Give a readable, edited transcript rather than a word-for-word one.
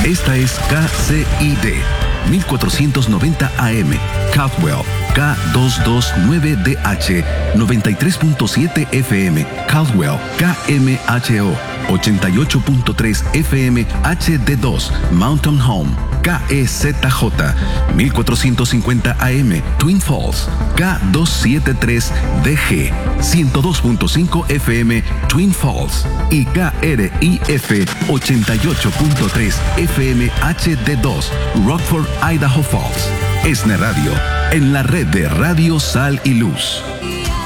Esta es KCID 1490 AM, Caldwell, K229DH, 93.7 FM, Caldwell, KMHO, 88.3 FM, HD2, Mountain Home, KEZJ, 1450 AM, Twin Falls, K273DG, 102.5 FM, Twin Falls, y KRIF, 88.3 FM, HD2, Rockford, Idaho Falls. ESNE Radio, en la red de Radio Sal y Luz.